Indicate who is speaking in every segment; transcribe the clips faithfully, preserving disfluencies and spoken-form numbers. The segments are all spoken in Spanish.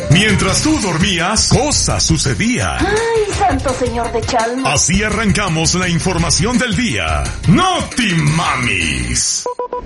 Speaker 1: Mientras tú dormías, cosas sucedían.
Speaker 2: ¡Ay, santo señor de Chalma!
Speaker 1: Así arrancamos la información del día. ¡Noti Mamis!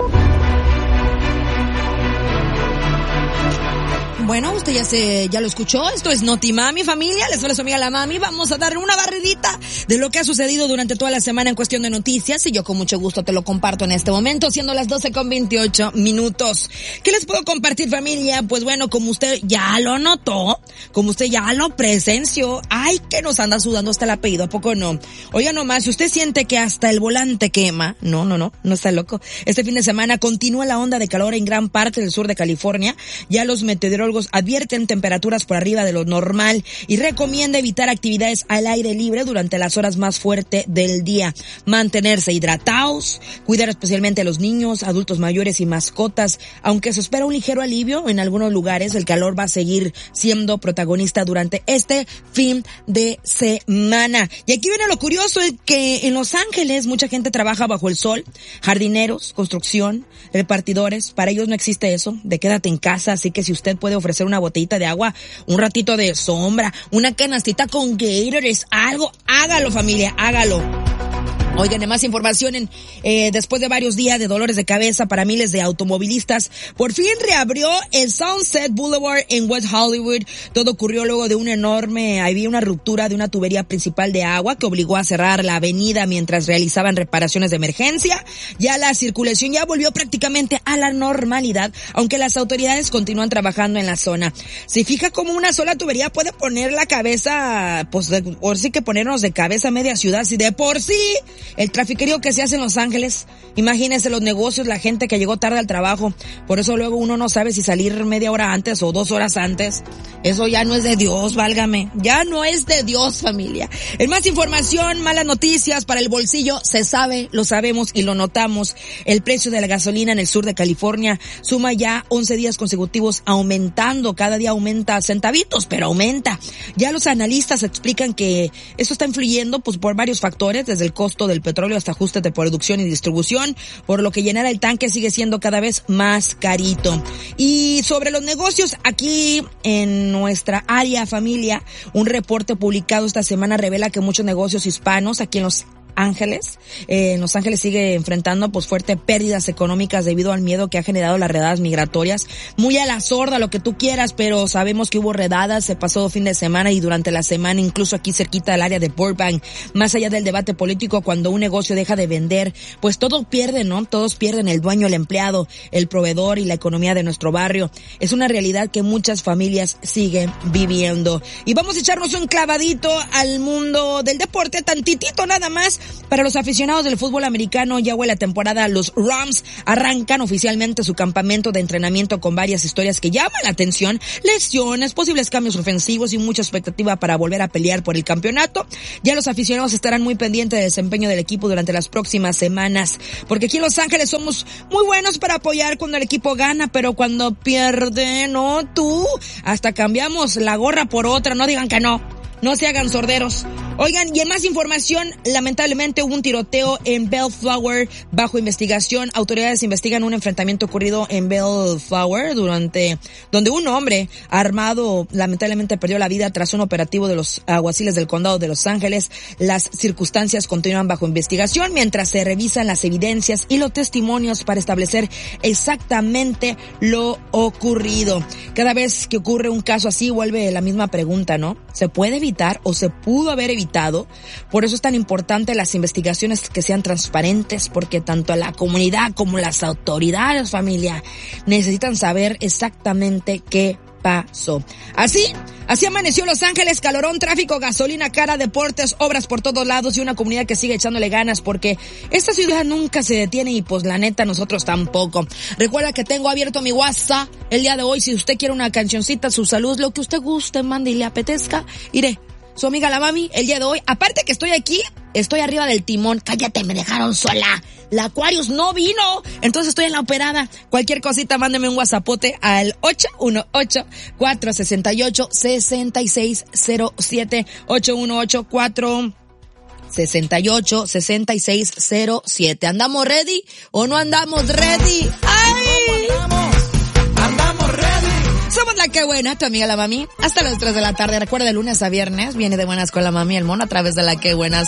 Speaker 3: Bueno, usted ya se, ya lo escuchó. Esto es Noti Mami, familia. Les habla su amiga la Mami. Vamos a darle una barridita de lo que ha sucedido durante toda la semana en cuestión de noticias. Y yo con mucho gusto te lo comparto en este momento, siendo las doce con veintiocho minutos. ¿Qué les puedo compartir, familia? Pues bueno, como usted ya lo notó, como usted ya lo presenció, ay, que nos anda sudando hasta el apellido, ¿a poco no? Oiga nomás, si usted siente que hasta el volante quema, no, no, no, no está loco. Este fin de semana continúa la onda de calor en gran parte del sur de California. Ya los meteorólogos advierten temperaturas por arriba de lo normal y recomienda evitar actividades al aire libre durante las horas más fuertes del día. Mantenerse hidratados, cuidar especialmente a los niños, adultos mayores y mascotas. Aunque se espera un ligero alivio en algunos lugares, el calor va a seguir siendo protagonista durante este fin de semana. Y aquí viene lo curioso, es que en Los Ángeles mucha gente trabaja bajo el sol, jardineros, construcción, repartidores. Para ellos no existe eso de quédate en casa, así que si usted puede ofrecer una botellita de agua, un ratito de sombra, una canastita con Gatorade, algo, hágalo, familia, hágalo. Oigan, de más información, en, eh, después de varios días de dolores de cabeza para miles de automovilistas, por fin reabrió el Sunset Boulevard en West Hollywood. Todo ocurrió luego de una enorme, había una ruptura de una tubería principal de agua que obligó a cerrar la avenida mientras realizaban reparaciones de emergencia. Ya la circulación ya volvió prácticamente a la normalidad, aunque las autoridades continúan trabajando en la zona. Se fija cómo una sola tubería puede poner la cabeza, pues, de, por sí que ponernos de cabeza a media ciudad, si de por sí el trafiquerío que se hace en Los Ángeles, imagínense los negocios, la gente que llegó tarde al trabajo, por eso luego uno no sabe si salir media hora antes o dos horas antes. Eso ya no es de Dios, válgame, ya no es de Dios, familia. En más información, malas noticias para el bolsillo, se sabe, lo sabemos y lo notamos. El precio de la gasolina en el sur de California suma ya once días consecutivos aumentando, cada día aumenta centavitos, pero aumenta. Ya los analistas explican que esto está influyendo pues por varios factores, desde el costo del petróleo hasta ajustes de producción y distribución, por lo que llenar el tanque sigue siendo cada vez más carito. Y sobre los negocios, aquí en nuestra área, familia, un reporte publicado esta semana revela que muchos negocios hispanos aquí en Los Ángeles, eh, en Los Ángeles sigue enfrentando pues fuertes pérdidas económicas debido al miedo que ha generado las redadas migratorias. Muy a la sorda, lo que tú quieras, pero sabemos que hubo redadas, se pasó fin de semana y durante la semana, incluso aquí cerquita del área de Burbank. Más allá del debate político, cuando un negocio deja de vender, pues todo pierde, ¿no? Todos pierden, el dueño, el empleado, el proveedor y la economía de nuestro barrio. Es una realidad que muchas familias siguen viviendo. Y vamos a echarnos un clavadito al mundo del deporte, tantitito nada más. Para los aficionados del fútbol americano, ya huele la temporada. Los Rams arrancan oficialmente su campamento de entrenamiento con varias historias que llaman la atención, lesiones, posibles cambios ofensivos y mucha expectativa para volver a pelear por el campeonato. Ya los aficionados estarán muy pendientes del desempeño del equipo durante las próximas semanas, porque aquí en Los Ángeles somos muy buenos para apoyar cuando el equipo gana, pero cuando pierde, no, tú, hasta cambiamos la gorra por otra, no digan que no. No se hagan sorderos. Oigan, y en más información, lamentablemente hubo un tiroteo en Bellflower bajo investigación. Autoridades investigan un enfrentamiento ocurrido en Bellflower durante, donde un hombre armado lamentablemente perdió la vida tras un operativo de los alguaciles del condado de Los Ángeles. Las circunstancias continúan bajo investigación mientras se revisan las evidencias y los testimonios para establecer exactamente lo ocurrido. Cada vez que ocurre un caso así vuelve la misma pregunta, ¿no? ¿Se puede evitar o se pudo haber evitado? Por eso es tan importante las investigaciones que sean transparentes, porque tanto la comunidad como las autoridades, familia, necesitan saber exactamente qué pasó. Así, así amaneció Los Ángeles, calorón, tráfico, gasolina cara, deportes, obras por todos lados y una comunidad que sigue echándole ganas porque esta ciudad nunca se detiene y pues la neta nosotros tampoco. Recuerda que tengo abierto mi WhatsApp el día de hoy, si usted quiere una cancioncita, su salud, lo que usted guste, mande y le apetezca, iré. Su amiga la Mami, el día de hoy, aparte que estoy aquí, estoy arriba del timón. Cállate, me dejaron sola. La Aquarius no vino, entonces estoy en la operada. Cualquier cosita, mándeme un whatsappote al ocho uno ocho, cuatro seis ocho, seis seis cero siete, ocho uno ocho, cuatro sesenta y ocho, sesenta y seis cero siete. ¿Andamos ready o no andamos ready? ¡Ay!
Speaker 4: Andamos, andamos ready.
Speaker 3: Somos la que buena, tu amiga la mami. Hasta las tres de la tarde. Recuerda, de lunes a viernes viene de buenas con la mami el mono a través de la que buena.